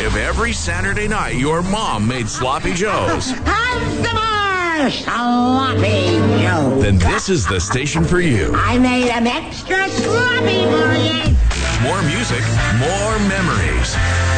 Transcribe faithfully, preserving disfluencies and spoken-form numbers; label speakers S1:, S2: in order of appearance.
S1: If every Saturday night your mom made sloppy joes,
S2: Have some more sloppy Joe.
S1: then this is the station for you.
S2: I made them extra sloppy for you.
S1: More music, more memories.